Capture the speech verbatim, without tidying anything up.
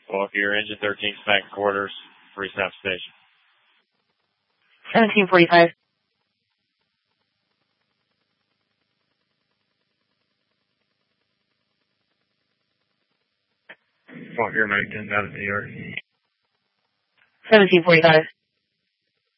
Well, your engine thirteen spank quarters, free snap station. seventeen forty-five. Well, your American down in New York. seventeen forty-five.